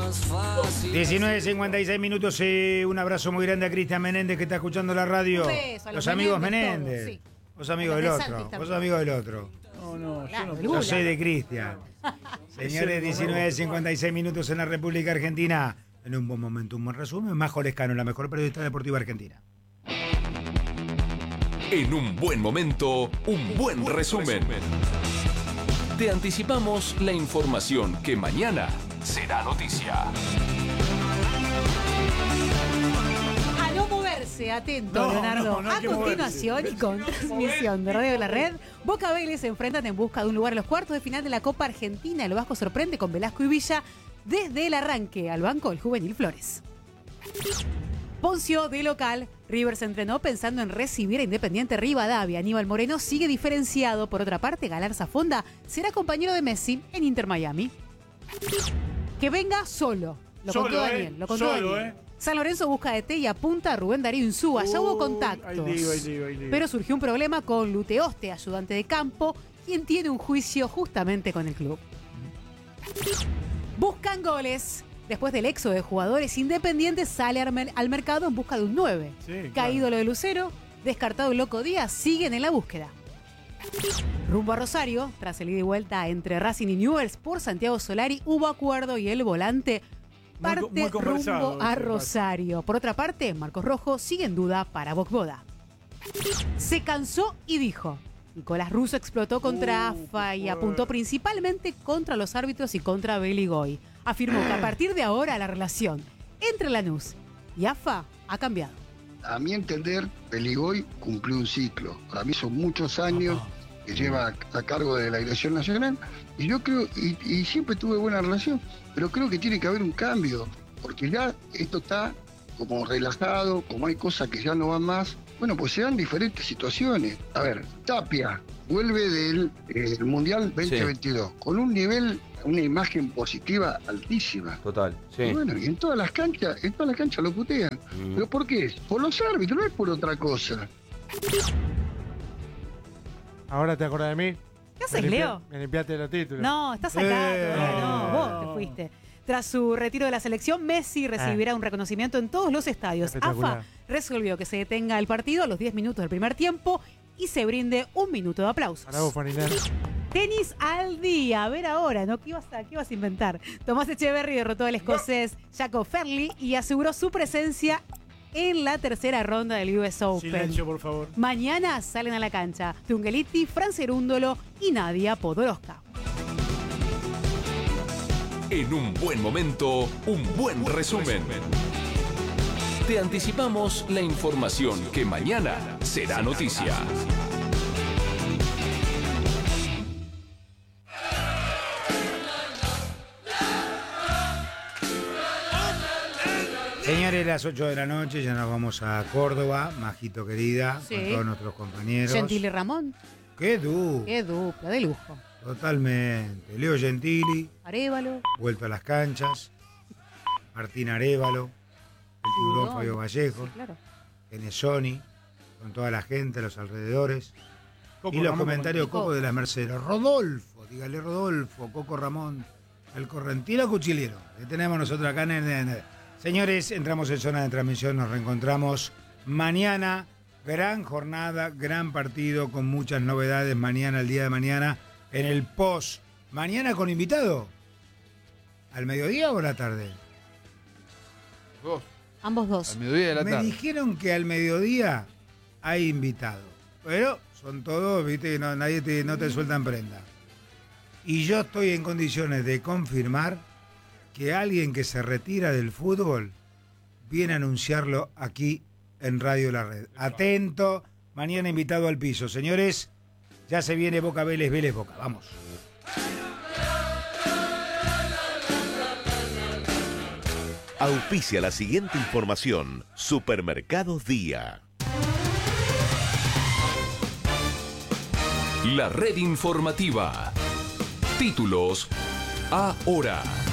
19:56 minutos. Un abrazo muy grande a Cristian Menéndez, que está escuchando la radio. Los amigos Menéndez. Sí. Vos amigos del otro. Vos amigos del otro. No, yo soy de Cristian. Señores, 19:56 minutos en la República Argentina. En un buen momento, un buen resumen. Majo Lescano, la mejor periodista deportiva argentina. En un buen momento, un buen resumen. Te anticipamos la información que mañana será noticia. A no moverse, atento, Leonardo. A continuación y con transmisión de Radio de la Red, Boca Vélez se enfrentan en busca de un lugar en los cuartos de final de la Copa Argentina. El Vasco sorprende con Velasco y Villa desde el arranque al banco del juvenil Flores. Poncio de local, River se entrenó pensando en recibir a Independiente Rivadavia. Aníbal Moreno sigue diferenciado. Por otra parte, Galarza Fonda será compañero de Messi en Inter Miami. Que venga solo. Lo contó Daniel. San Lorenzo busca DT y apunta a Rubén Darío Insúa. Ya hubo contactos. Ahí digo. Pero surgió un problema con Luteoste, ayudante de campo, quien tiene un juicio justamente con el club. Buscan goles. Después del éxodo de jugadores, Independiente sale al mercado en busca de un 9. Sí, caído lo de Lucero, descartado el Loco Díaz, siguen en la búsqueda. Rumbo a Rosario, tras el ida y vuelta entre Racing y Newell's por Santiago Solari, hubo acuerdo y el volante parte rumbo a Rosario. Por otra parte, Marcos Rojo sigue en duda para Bocboda. Se cansó y dijo: Nicolás Russo explotó contra AFA y apuntó principalmente contra los árbitros y contra Beligoy. Afirmó que a partir de ahora la relación entre Lanús y AFA ha cambiado. A mi entender, Beligoy cumplió un ciclo. Para mí son muchos años que lleva a cargo de la dirección nacional y yo creo, y siempre tuve buena relación, pero creo que tiene que haber un cambio, porque ya esto está como relajado, como hay cosas que ya no van más. Bueno, pues se dan diferentes situaciones. A ver, Tapia vuelve del Mundial 2022 con un nivel, una imagen positiva altísima. Total, sí. Y bueno, y en todas las canchas lo putean. ¿Pero por qué? Por los árbitros, no es por otra cosa. ¿Ahora te acordás de mí? ¿Qué haces, Leo? Me limpiaste los títulos. No, estás acá. No, vos te fuiste. Tras su retiro de la selección, Messi recibirá un reconocimiento en todos los estadios. AFA resolvió que se detenga el partido a los 10 minutos del primer tiempo y se brinde un minuto de aplausos. Para vos, Farinel. Tenis al día. A ver ahora, ¿no? ¿Qué ibas a inventar? Tomás Echeverry derrotó al escocés Jacob Fairley y aseguró su presencia en la tercera ronda del US Open. Silencio, por favor. Mañana salen a la cancha Tungeliti, Fran Cerúndolo y Nadia Podoroska. En un buen momento, un buen resumen. Te anticipamos la información que mañana será noticia. Señores, las 8 de la noche ya nos vamos a Córdoba, Majito querida, con todos nuestros compañeros. Gentili Ramón. Qué dupla. Qué dupla, de lujo. Totalmente. Leo Gentili. Arévalo. Vuelto a las canchas. Martín Arévalo. El tiburón Fabio Vallejo. Sí, claro. Genesoni. Con toda la gente, los alrededores. Coco y los Ramón, comentarios Coco de las Mercedes. Rodolfo, dígale Rodolfo, Coco Ramón. El correntino cuchilero. Que tenemos nosotros acá en... Señores, entramos en zona de transmisión. Nos reencontramos mañana. Gran jornada, gran partido con muchas novedades. Mañana, el día de mañana. En el post. ¿Mañana con invitado? ¿Al mediodía o a la tarde? Ambos dos. Al mediodía de la tarde. Me dijeron que al mediodía hay invitado. Pero son todos, viste, no, no te sueltan prenda. Y yo estoy en condiciones de confirmar que alguien que se retira del fútbol viene a anunciarlo aquí en Radio La Red. Atento, mañana invitado al piso. Señores, ya se viene Boca Vélez, Vélez Boca. Vamos. Auspicia la siguiente información. Supermercados Día. La red informativa. Títulos ahora.